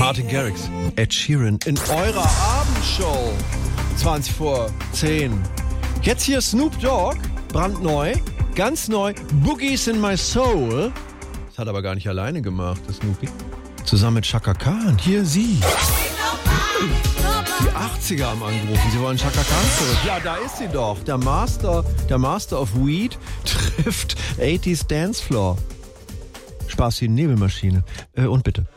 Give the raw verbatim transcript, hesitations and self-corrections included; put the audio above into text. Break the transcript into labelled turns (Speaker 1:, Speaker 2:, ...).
Speaker 1: Martin Garrix, Ed Sheeran in eurer Abendshow. zwanzig vor zehn. Jetzt hier Snoop Dogg, brandneu, ganz neu, Boogies in My Soul. Das hat er aber gar nicht alleine gemacht, das Snoopy. Zusammen mit Chaka Khan. Hier sie. Die achtziger haben angerufen. Sie wollen Chaka Khan zurück. Ja, da ist sie doch. Der Master, der Master of Weed trifft achtziger Dancefloor. Spaß wie eine Nebelmaschine. Äh, und bitte.